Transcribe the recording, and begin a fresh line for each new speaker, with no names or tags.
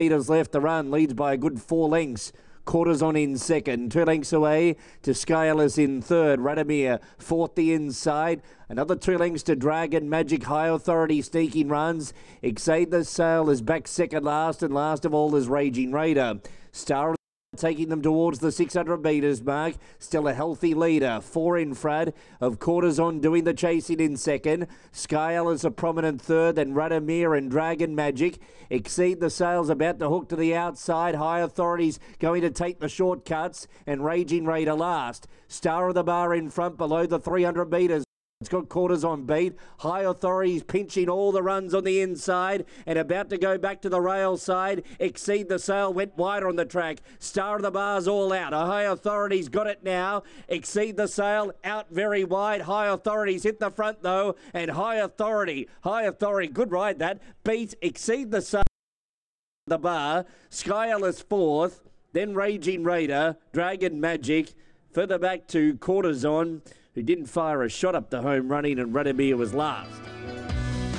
Meters left to run, leads by a good 4 lengths. Quarters on in second, 2 lengths away to Scaleless in third. Radomir fourth the inside. Another 2 lengths to Dragon Magic. High Authority sneaking runs. Exceed the Sail is back second last, and last of all is Raging Raider. Star taking them towards the 600 metres mark. Still a healthy leader. 4 in front of Quarters on doing the chasing in second. Skyle is a prominent third. Then Radomir and Dragon Magic. Exceed the Sails about to hook to the outside. High Authorities going to take the shortcuts. And Raging Raider last. Star of the Bar in front below the 300 metres. It's got Quarters on beat. High Authorities pinching all the runs on the inside and about to go back to the rail side. Exceed the Sail went wider on the track. Star of the Bar's all out. High Authorities got it now. Exceed the Sail out very wide. High Authorities hit the front though, and High Authority, good ride that. Beat Exceed the Sail. The Bar. Skyalus fourth. Then Raging Raider, Dragon Magic. Further back to Quarters on, who didn't fire a shot up the home running, and Radomir was last.